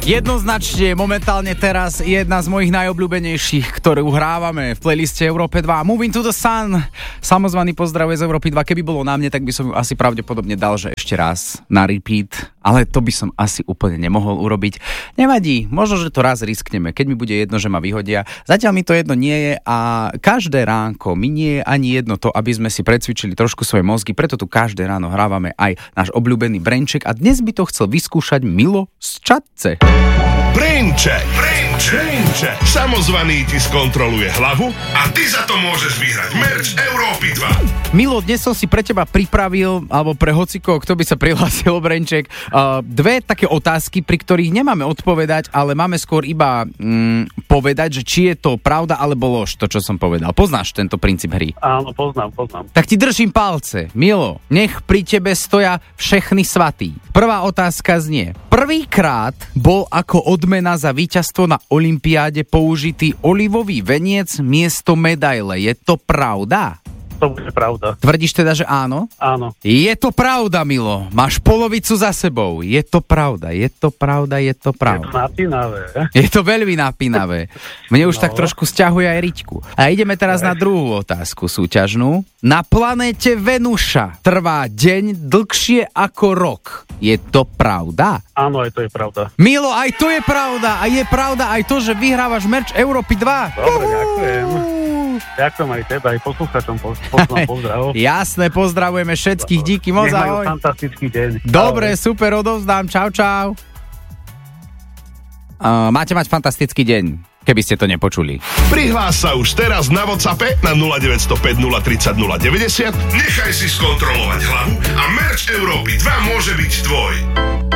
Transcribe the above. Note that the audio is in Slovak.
Jednoznačne momentálne teraz jedna z mojich najobľúbenejších, ktorú hrávame v playliste Európe 2. Moving to the Sun. Samozvaný pozdravuje z Európy 2. Keby bolo na mne, tak by som ju asi pravdepodobne dal, že ešte raz na repeat. Ale to by som asi úplne nemohol urobiť. Nevadí, možno, že to raz riskneme, keď mi bude jedno, že ma vyhodia. Zatiaľ mi to jedno nie je a každé ránko mi nie je ani jedno to, aby sme si precvičili trošku svoje mozgy, preto tu každé ráno hrávame aj náš obľúbený Braincheck a dnes by to chcel vyskúšať Milo z Čadce. Braincheck. Samozvaný ti skontroluje hlavu a ty za to môžeš vyhrať merch Európy 2. Milo, dnes som si pre teba pripravil, alebo pre hociko, kto by sa prihlásil o Braincheck, dve také otázky, pri ktorých nemáme odpovedať, ale máme skôr iba povedať, že či je to pravda alebo lož, to, čo som povedal. Poznáš tento princíp hry? Áno, poznám. Tak ti držím palce. Milo, nech pri tebe stoja všechny svatí. Prvá otázka znie. Prvýkrát bol ako odmena za víťazstvo na olympiáde použitý olivový veniec miesto medaile. Je to pravda? To bude pravda. Tvrdíš teda, že áno? Áno. Je to pravda, Milo. Máš polovicu za sebou. Je to pravda. Je to napínavé. Je to veľmi napínavé. Mne už tak trošku sťahuje aj riťku. A ideme teraz na druhú otázku súťažnú. Na planéte Venuša trvá deň dlhšie ako rok. Je to pravda? Áno, aj to je pravda. Milo, aj to je pravda. A je pravda aj to, že vyhrávaš merch Európy 2. Dobre, ďakujem. Ďakujem aj teba, aj poslucháčom pozdrav. Jasné, pozdravujeme všetkých, díky moc, ahoj. Nech majú fantastický deň. Dobre, super, odovzdám, čau. Máte mať fantastický deň, keby ste to nepočuli. Prihlás sa už teraz na WhatsAppe na 0905 030 090. Nechaj si skontrolovať hlavu a merch Európy 2 môže byť tvoj.